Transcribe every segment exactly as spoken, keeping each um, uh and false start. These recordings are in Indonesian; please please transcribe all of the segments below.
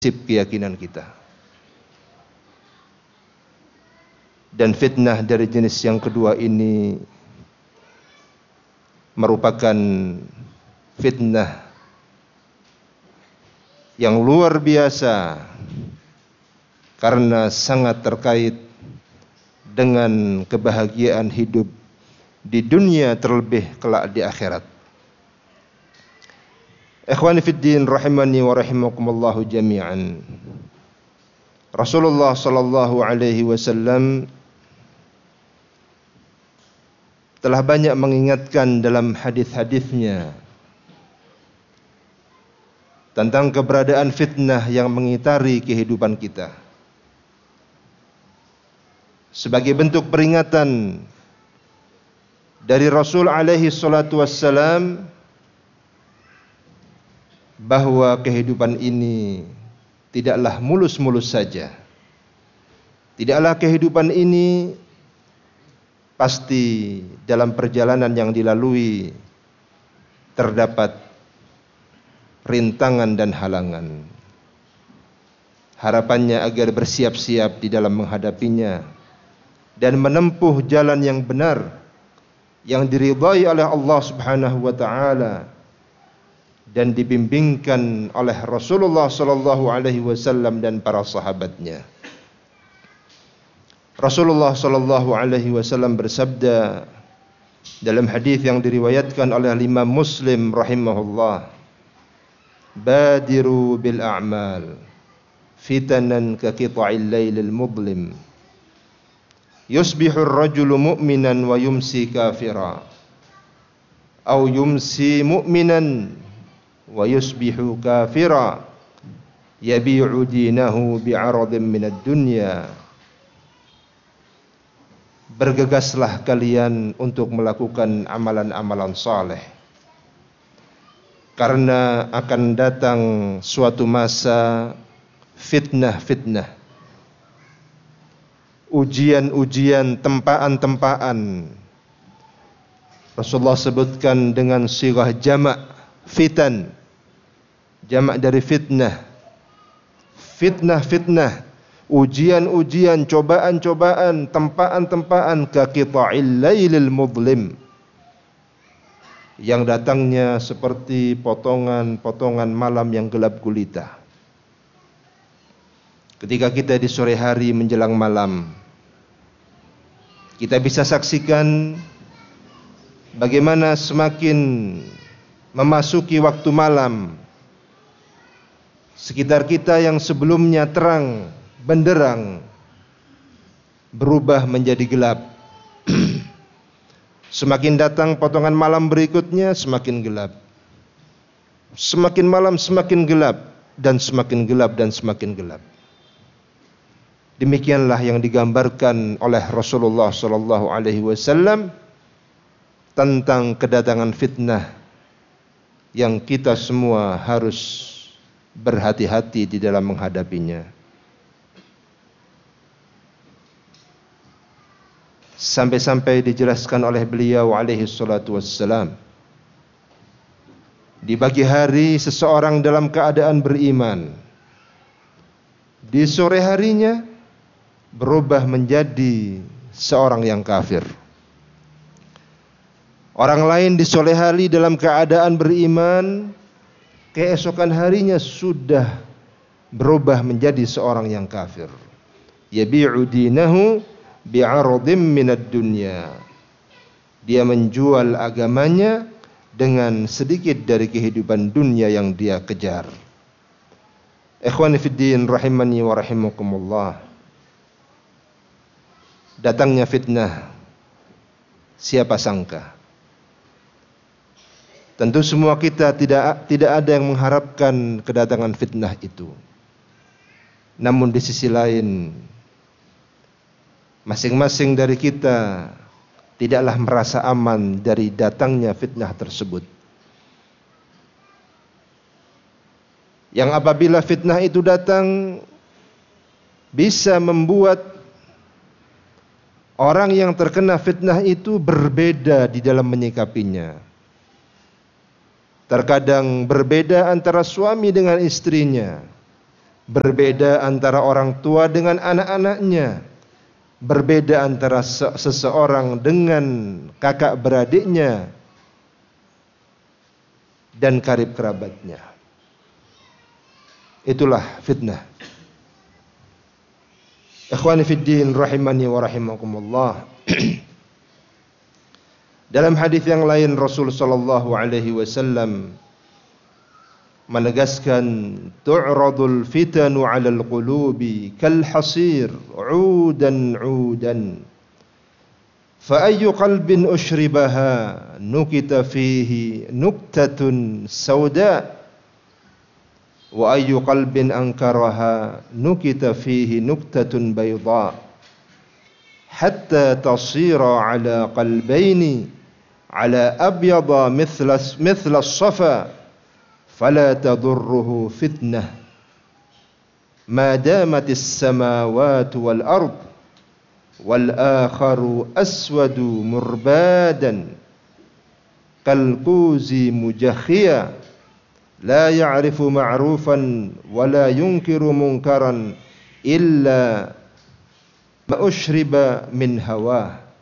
prinsip keyakinan kita. Dan fitnah dari jenis yang kedua ini merupakan fitnah yang luar biasa karena sangat terkait dengan kebahagiaan hidup di dunia terlebih kelak di akhirat. Ikhwani fid din rahimani wa rahimakumullah jami'an. Rasulullah sallallahu alaihi wasallam telah banyak mengingatkan dalam hadis-hadisnya tentang keberadaan fitnah yang mengitari kehidupan kita. Sebagai bentuk peringatan dari Rasul alaihi salatu wassalam bahwa kehidupan ini tidaklah mulus-mulus saja. Tidaklah kehidupan ini pasti dalam perjalanan yang dilalui terdapat rintangan dan halangan. Harapannya agar bersiap-siap di dalam menghadapinya dan menempuh jalan yang benar yang diridhai oleh Allah Subhanahu wa taala dan dibimbingkan oleh Rasulullah sallallahu alaihi wasallam dan para sahabatnya. Rasulullah sallallahu alaihi wasallam bersabda dalam hadis yang diriwayatkan oleh Imam Muslim rahimahullah, "Badiru bil a'mal fitanan ka qita'il lailil mudlim. Yusbihu ar-rajulu mu'minan wa yumsi kafira. Aw yumsi mu'minan wa yusbihu kafira yabi'u dinahu bi'aradin minad dunya." Bergegaslah kalian untuk melakukan amalan-amalan saleh, karena akan datang suatu masa fitnah-fitnah, ujian-ujian, tempaan-tempaan. Rasulullah sebutkan dengan sighah jamak, fitan, jamak dari fitnah. Fitnah-fitnah, ujian-ujian, cobaan-cobaan, tempaan-tempaan ka qita'il lailil mudlim, yang datangnya seperti potongan-potongan malam yang gelap gulita. Ketika kita di sore hari menjelang malam, kita bisa saksikan bagaimana semakin memasuki waktu malam, sekitar kita yang sebelumnya terang benderang berubah menjadi gelap. Semakin datang potongan malam berikutnya, semakin gelap. Semakin malam semakin gelap, dan semakin gelap dan semakin gelap. Demikianlah yang digambarkan oleh Rasulullah sallallahu alaihi wasallam tentang kedatangan fitnah yang kita semua harus berhati-hati di dalam menghadapinya. Sampai-sampai dijelaskan oleh beliau alaihi salatu wassalam, di pagi hari seseorang dalam keadaan beriman, di sore harinya berubah menjadi seorang yang kafir. Orang lain di sore hari dalam keadaan beriman, keesokan harinya sudah berubah menjadi seorang yang kafir. Yabi'u dinahu bi'aradin minad dunya. Dia menjual agamanya dengan sedikit dari kehidupan dunia yang dia kejar. Ikhwani fid din rahimani wa rahimakumullah. Datangnya fitnah, siapa sangka? Tentu semua kita tidak tidak ada yang mengharapkan kedatangan fitnah itu. Namun di sisi lain, masing-masing dari kita tidaklah merasa aman dari datangnya fitnah tersebut. Yang apabila fitnah itu datang, bisa membuat orang yang terkena fitnah itu berbeda di dalam menyikapinya. Terkadang berbeda antara suami dengan istrinya. berbeda antara orang tua dengan anak-anaknya, berbeda antara seseorang dengan kakak beradiknya dan karib kerabatnya. Itulah fitnah. Ikhwani fid din rahimani wa rahimakumullah. Dalam hadis yang lain Rasul sallallahu alaihi wasallam menegaskan, tu'radul fitanu 'alal qulubi kal hasir 'udan 'udan fa ayyu qalbin ushribaha nukita fihi nuktatun sauda wa ayyu qalbin ankaraha nukita fihi nuktatun bayda hatta tasira 'ala qalbaini 'ala abyada mithla mithla as-safa فلا تضره فتنة ما دامت السماوات والأرض والآخر أسود مربادا كالكوز مجخيا لا يعرف معروفا ولا ينكر منكرا إلا ما أشرب من هواه.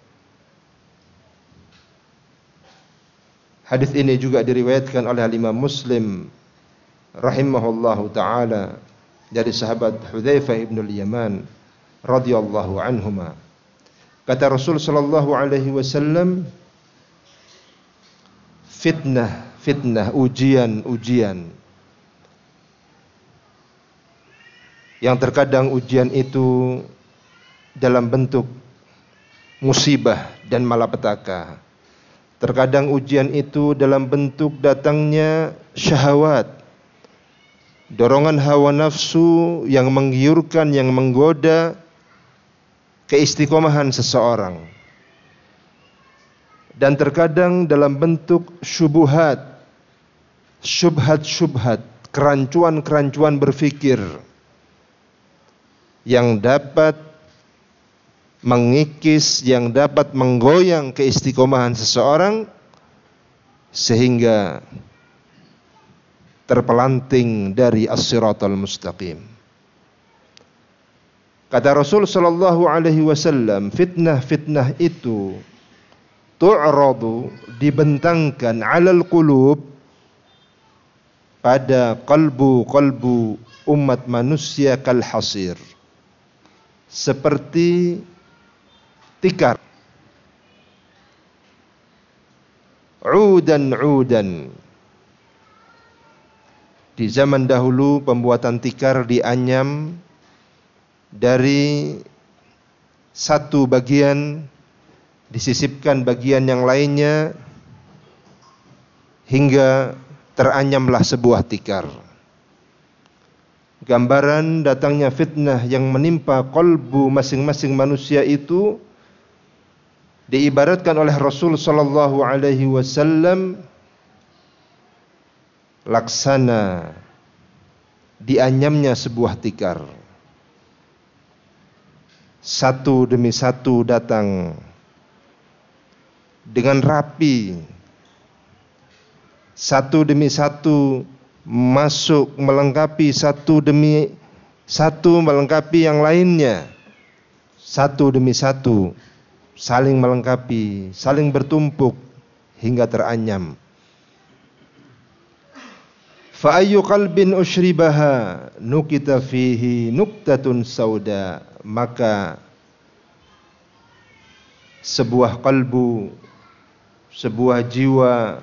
Hadis ini juga diriwayatkan oleh Imam Muslim rahimahullahu taala dari sahabat Hudzaifah ibn al-Yaman radhiyallahu anhuma. Kata Rasul sallallahu alaihi wasallam, fitnah, fitnah, ujian, ujian. Yang terkadang ujian itu dalam bentuk musibah dan malapetaka. Terkadang ujian itu dalam bentuk datangnya syahwat, dorongan hawa nafsu yang menggiurkan, yang menggoda keistiqomahan seseorang. Dan terkadang dalam bentuk syubhat, syubhat-syubhat, kerancuan-kerancuan berfikir yang dapat mengikis, yang dapat menggoyang keistiqomahan seseorang sehingga terpelanting dari as-siratal mustaqim. Kata Rasul sallallahu alaihi wasallam, fitnah-fitnah itu tu'radu, dibentangkan, 'alal qulub, pada qalbu-qalbu umat manusia kal hasir, seperti tikar, udan-udan. Di zaman dahulu pembuatan tikar dianyam dari satu bagian, disisipkan bagian yang lainnya hingga teranyamlah sebuah tikar. Gambaran datangnya fitnah yang menimpa qalbu masing-masing manusia itu diibaratkan oleh Rasul sallallahu alaihi wasallam laksana dianyamnya sebuah tikar. Satu demi satu datang dengan rapi, satu demi satu masuk melengkapi, satu demi satu melengkapi yang lainnya, satu demi satu saling melengkapi, saling bertumpuk hingga teranyam. Fa ayyu qalbin ushribaha nukita fihi nuktatun sauda, maka sebuah kalbu, sebuah jiwa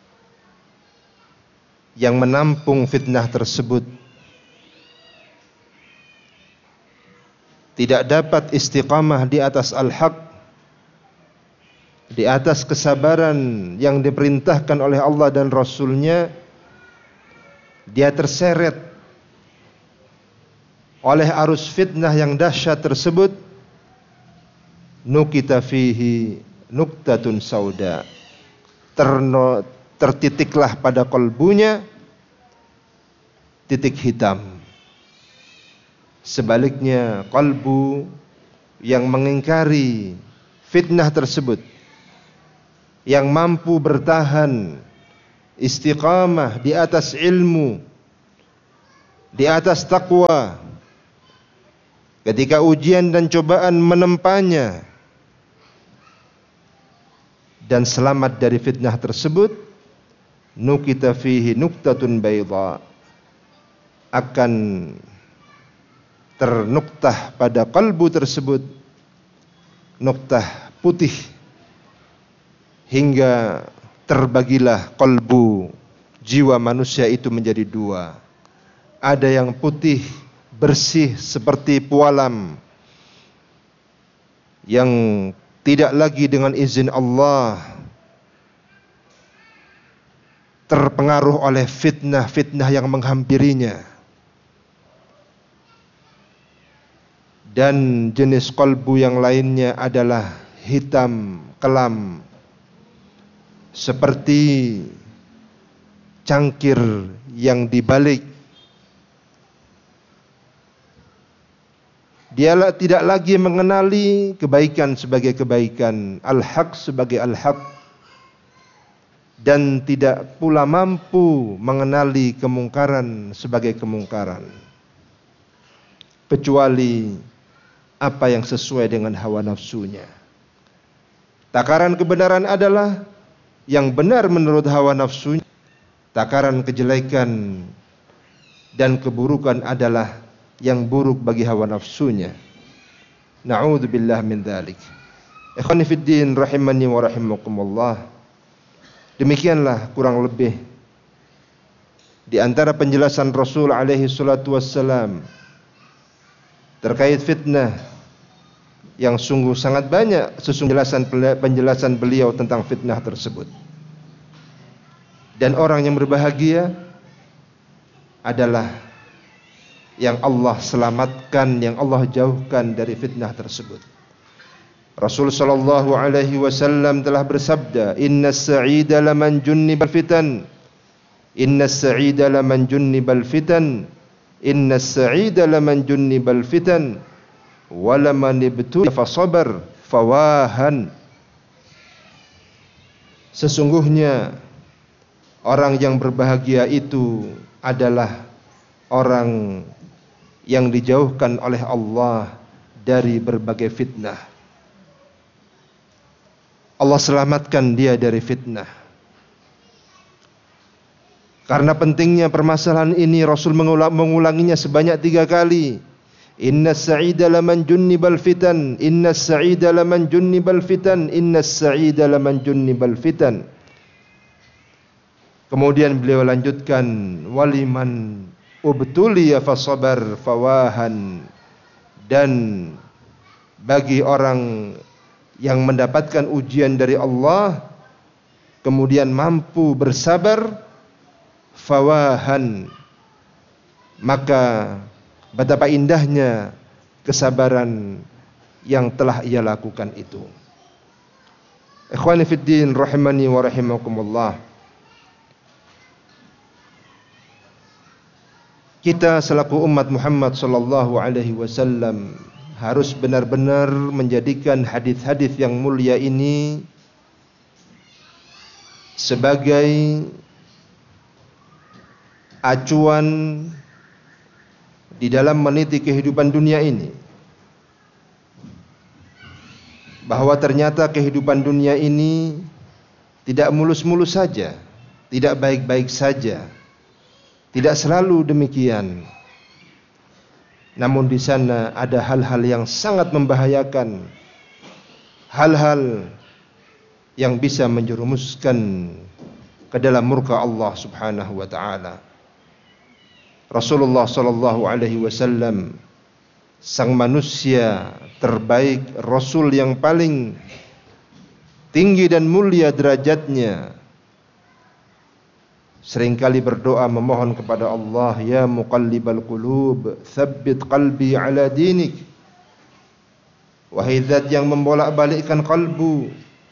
yang menampung fitnah tersebut tidak dapat istiqamah di atas al-haq, di atas kesabaran yang diperintahkan oleh Allah dan Rasulnya, dia terseret oleh arus fitnah yang dahsyat tersebut. Nukita fihi nuktatun sauda, terno, tertitiklah pada kalbunya titik hitam. Sebaliknya kalbu yang mengingkari fitnah tersebut, yang mampu bertahan istiqamah di atas ilmu, di atas takwa. Ketika ujian dan cobaan menempanya dan selamat dari fitnah tersebut, nukita fihi nuktatun bayda, akan ternuktah pada kalbu tersebut nuktah putih, hingga terbagilah kalbu, jiwa manusia itu menjadi dua. Ada yang putih bersih seperti pualam, yang tidak lagi dengan izin Allah terpengaruh oleh fitnah-fitnah yang menghampirinya. Dan jenis kalbu yang lainnya adalah hitam kelam, seperti cangkir yang dibalik. Dia tidak lagi mengenali kebaikan sebagai kebaikan, al-haq sebagai al-haq, dan tidak pula mampu mengenali kemungkaran sebagai kemungkaran, kecuali apa yang sesuai dengan hawa nafsunya. Takaran kebenaran adalah yang benar menurut hawa nafsunya. Takaran kejelekan dan keburukan adalah yang buruk bagi hawa nafsunya. Na'udzubillah min dzalik. Ikhwani fid din rahimani wa rahimakumullah. Demikianlah kurang lebih di antara penjelasan Rasul alaihi salatu wassalam terkait fitnah, yang sungguh sangat banyak sesungguhnya penjelasan penjelasan beliau tentang fitnah tersebut. Dan orang yang berbahagia adalah yang Allah selamatkan, yang Allah jauhkan dari fitnah tersebut. Rasul sallallahu alaihi wasallam telah bersabda, "Innas sa'ida laman junnibal fitan. Innas sa'ida laman junnibal fitan. Innas sa'ida laman junnibal fitan. Wa laman ibtuliya fasabar fawahan." Sesungguhnya orang yang berbahagia itu adalah orang yang dijauhkan oleh Allah dari berbagai fitnah. Allah selamatkan dia dari fitnah. Karena pentingnya permasalahan ini, Rasul mengulang, mengulanginya sebanyak tiga kali. Innas sa'ida laman junnibal fitan. Innas sa'ida laman junnibal fitan. Innas sa'ida laman junnibal fitan. Kemudian beliau lanjutkan, waliman ubtuliya fasabar fawahan. Dan bagi orang yang mendapatkan ujian dari Allah kemudian mampu bersabar, fawahan, maka betapa indahnya kesabaran yang telah ia lakukan itu. Ikhwani fid din rahimani wa rahimakumullah. Kita selaku umat Muhammad sallallahu alaihi wasallam harus benar-benar menjadikan hadis-hadis yang mulia ini sebagai acuan di dalam meniti kehidupan dunia ini, bahwa ternyata kehidupan dunia ini tidak mulus-mulus saja, tidak baik-baik saja, tidak selalu demikian. Namun di sana ada hal-hal yang sangat membahayakan, hal-hal yang bisa menjerumuskan ke dalam murka Allah Subhanahu wa taala. Rasulullah sallallahu alaihi wasallam, sang manusia terbaik, rasul yang paling tinggi dan mulia derajatnya, seringkali berdoa memohon kepada Allah, ya muqallibal qulub, tsabbit qalbi ala dinik. Wahai zat yang membolak-balikkan kalbu,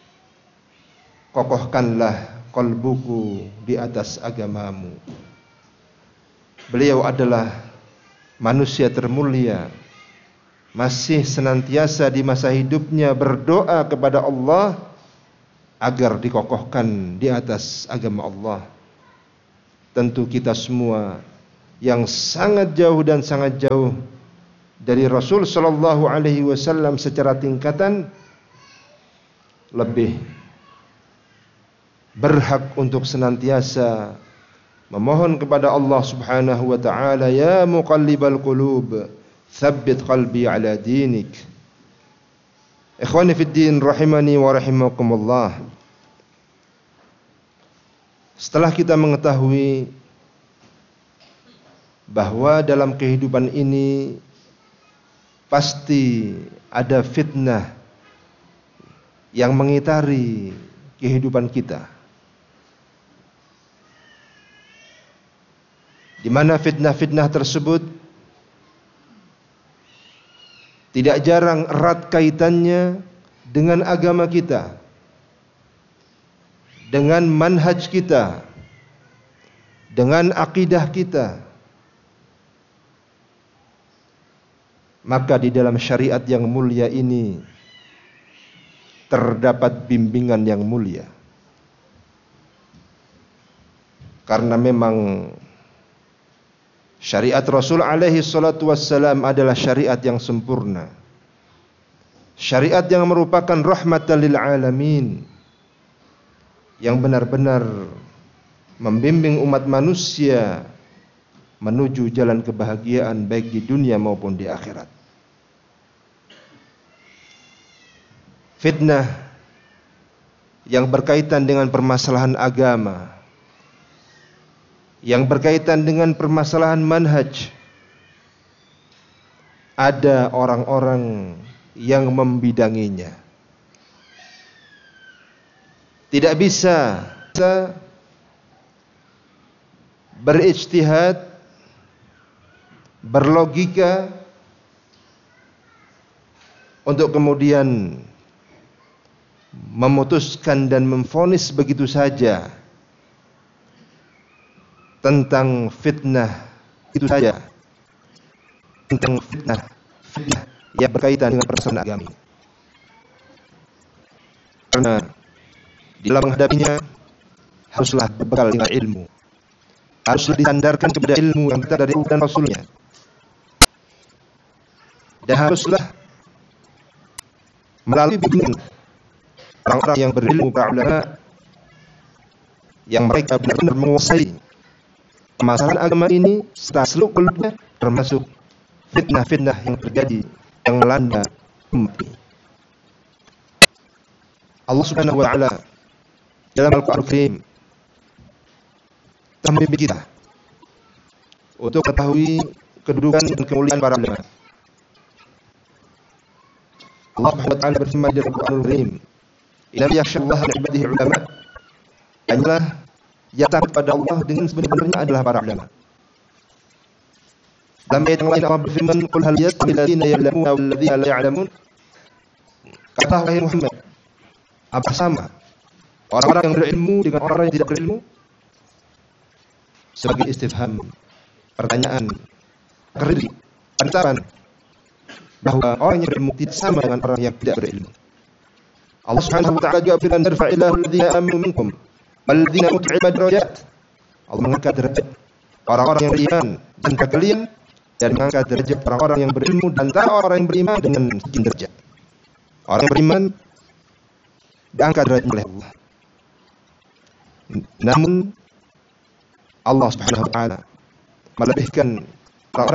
kokohkanlah kalbuku di atas agamamu. Beliau adalah manusia termulia, masih senantiasa di masa hidupnya berdoa kepada Allah agar dikokohkan di atas agama Allah. Tentu kita semua yang sangat jauh dan sangat jauh dari Rasul sallallahu alaihi wasallam secara tingkatan, lebih berhak untuk senantiasa memohon kepada Allah Subhanahu wa taala, ya muqallibal qulub, tsabbit qalbi ala dinik. Ikhwani fid din rahimani wa rahimakumullah. Setelah kita mengetahui bahwa dalam kehidupan ini pasti ada fitnah yang mengitari kehidupan kita, di mana fitnah-fitnah tersebut tidak jarang erat kaitannya dengan agama kita, dengan manhaj kita, dengan akidah kita. Maka di dalam syariat yang mulia ini terdapat bimbingan yang mulia. Karena memang syariat Rasul alaihi salatu wassalam adalah syariat yang sempurna. Syariat yang merupakan rahmatan lil alamin, yang benar-benar membimbing umat manusia menuju jalan kebahagiaan baik di dunia maupun di akhirat. Fitnah yang berkaitan dengan permasalahan agama, yang berkaitan dengan permasalahan manhaj, ada orang-orang yang membidanginya. Tidak bisa berijtihad, berlogika untuk kemudian memutuskan dan memvonis begitu saja tentang fitnah itu saja, tentang fitnah fitnah yang berkaitan dengan persoalan agama. Karena di dalam menghadapinya haruslah berbekal dengan ilmu, haruslah disandarkan kepada ilmu yang datang dari Allah dan Rasulnya, dan haruslah melalui bimbingan orang-orang yang berilmu, para ulama yang mereka benar-benar menguasai permasalahan agama ini serta seluk-beluknya, termasuk fitnah-fitnah yang terjadi yang melanda umat ini. Allah Subhanahu wa taala dalam Al-Qur'an Al-Karim telah membimbing kita untuk mengetahui kedudukan dan kemuliaan para ulama. Allah Subhanahu wa taala berfirman dalam Al-Qur'an Al-Karim, inna yakhshallaha min ibadihi ulama, hanyalah yang takut pada Allah dengan sebenarnya adalah para ulama. Dalam ayat yang lain Allah berfirman, qul hal yastawi alladziina ya'lamuna wal ladziina la ya'lamun, kata wahai Muhammad, apa sama orang-orang yang berilmu dengan orang yang tidak berilmu? Sebagai istifham, pertanyaan, kritik, ancaman bahwa orang yang berilmu tidak sama dengan orang yang tidak berilmu. Allah Subhanahu wa taala juga berfirman, "Narfa'illahu alladziina aamanu minkum walladziina utul 'ilma darajat." Allah mengangkat derajat orang-orang yang beriman dan kalian, dan mengangkat derajat orang-orang yang berilmu dan orang yang beriman dengan sekian derajat. Orang yang beriman diangkat derajat oleh Allah. Namun Allah Subhanahu wa taala melebihkan